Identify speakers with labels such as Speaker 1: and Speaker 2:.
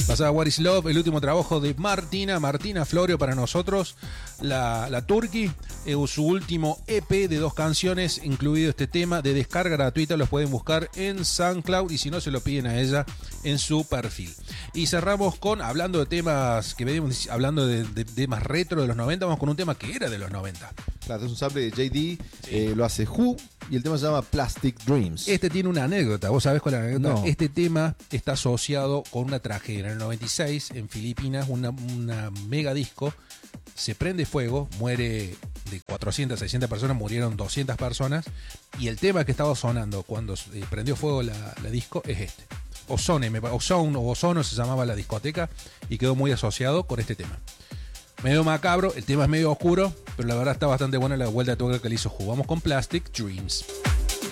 Speaker 1: Pasaba What is Love, el último trabajo de Martina Florio para nosotros, la Turqui, su último EP de 2 canciones, incluido este tema de descarga gratuita, los pueden buscar en SoundCloud y si no se lo piden a ella en su perfil. Y cerramos con, hablando de temas que venimos hablando de temas retro de los 90, vamos con un tema que era de los 90.
Speaker 2: Claro, es un sample de JD, lo hace Who y el tema se llama Plastic Dreams.
Speaker 1: Este tiene una anécdota, ¿vos sabés cuál es la anécdota?
Speaker 2: No.
Speaker 1: Este tema está asociado con una tragedia. En el 96, en Filipinas, una mega disco se prende fuego, muere de 400 a 600 personas, murieron 200 personas, y el tema que estaba sonando cuando prendió fuego la disco es este. Ozono se llamaba la discoteca y quedó muy asociado con este tema. Medio macabro, el tema es medio oscuro, pero la verdad está bastante buena la vuelta de tuerca que le hizo Who. Vamos con Plastic Dreams.